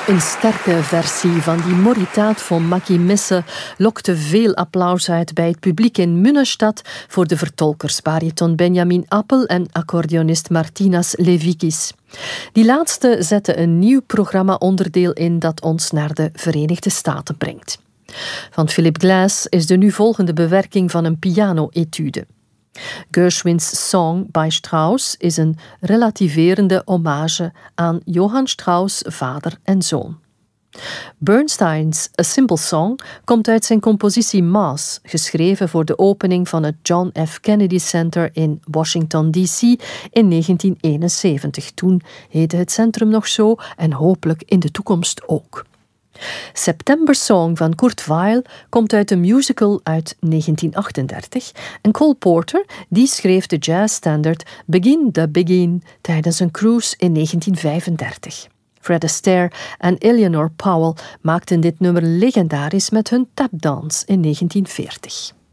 Een sterke versie van die Moritaat von Mackie Misse lokte veel applaus uit bij het publiek in Munnestad voor de vertolkers bariton Benjamin Appel en accordeonist Martinas Levikis. Die laatste zette een nieuw programma-onderdeel in dat ons naar de Verenigde Staten brengt. Van Philip Glass is de nu volgende bewerking van een piano-etude. Gershwins Song by Strauss is een relativerende hommage aan Johann Strauss, vader en zoon. Bernstein's A Simple Song komt uit zijn compositie Mass, geschreven voor de opening van het John F. Kennedy Center in Washington, D.C. in 1971. Toen heette het centrum nog zo en hopelijk in de toekomst ook. September Song van Kurt Weill komt uit een musical uit 1938 en Cole Porter die schreef de jazzstandard Begin the Begin tijdens een cruise in 1935. Fred Astaire en Eleanor Powell maakten dit nummer legendarisch met hun tapdance in 1940.